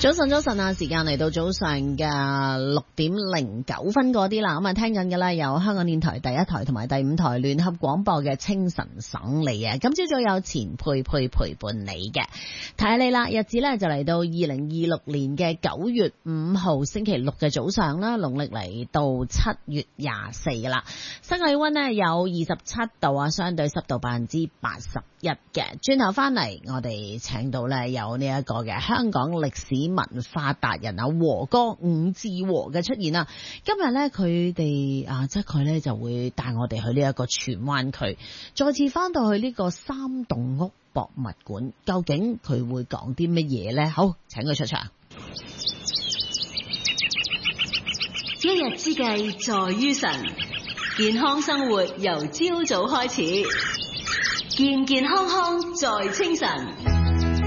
早晨啊！時間嚟到早上嘅6:09嗰啲啦，咁啊聽緊嘅咧有香港電台第一台同埋第5台聯合廣播嘅清晨爽利啊！今朝早有錢佩陪伴你嘅，提下你啦，日子咧就嚟到2026年嘅9月5號星期六嘅早上啦，農曆嚟到7月24啦，室外氣溫呢有27度啊，相對濕度81%嘅。轉頭翻嚟，我哋請到咧有呢一個嘅香港歷史文化達人啊和哥伍志和嘅出現啦。今日咧佢哋即係佢咧就會帶我哋去呢一個荃灣區，再次翻到去呢個三棟屋博物館，究竟佢會講啲乜嘢咧？好，請佢出場。 一日之計在於晨，健康生活由朝早開始，健健康康在清晨。